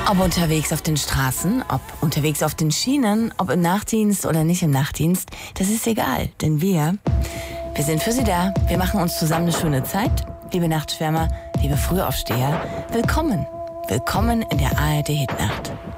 Ob unterwegs auf den Straßen, ob unterwegs auf den Schienen, ob im Nachtdienst oder nicht im Nachtdienst, das ist egal, denn wir sind für Sie da. Wir machen uns zusammen eine schöne Zeit. Liebe Nachtschwärmer, liebe Frühaufsteher, willkommen. Willkommen in der ARD Hitnacht.